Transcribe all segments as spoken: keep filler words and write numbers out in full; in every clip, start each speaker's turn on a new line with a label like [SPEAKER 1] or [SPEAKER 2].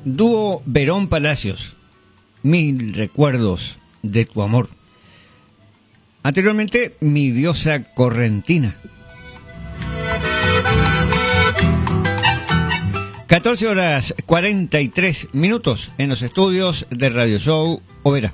[SPEAKER 1] Dúo Verón Palacios, Mil recuerdos de tu amor. Anteriormente, Mi diosa correntina. catorce horas cuarenta y tres minutos en los estudios de Radio Show Oberá.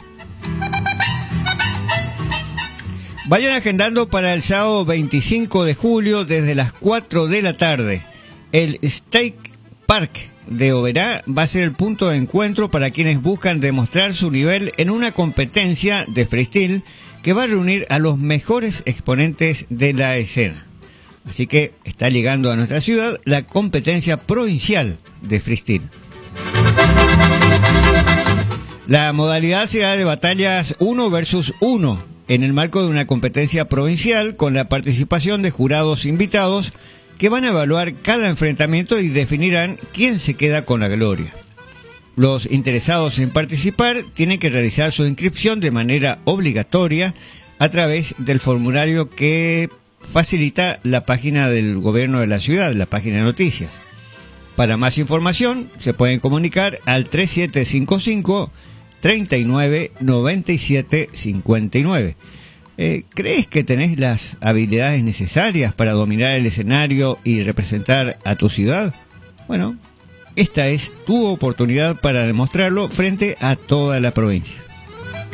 [SPEAKER 1] Vayan agendando para el sábado veinticinco de julio desde las cuatro de la tarde. El Stake Park de Oberá va a ser el punto de encuentro para quienes buscan demostrar su nivel en una competencia de freestyle que va a reunir a los mejores exponentes de la escena. Así que está llegando a nuestra ciudad la competencia provincial de freestyle. La modalidad será de batallas uno versus uno en el marco de una competencia provincial con la participación de jurados invitados que van a evaluar cada enfrentamiento y definirán quién se queda con la gloria. Los interesados en participar tienen que realizar su inscripción de manera obligatoria a través del formulario que facilita la página del gobierno de la ciudad, la página de noticias. Para más información se pueden comunicar al tres siete cinco cinco, treinta y nueve, noventa y siete, cincuenta y nueve. Eh, ¿Crees que tenés las habilidades necesarias para dominar el escenario y representar a tu ciudad? Bueno, esta es tu oportunidad para demostrarlo frente a toda la provincia.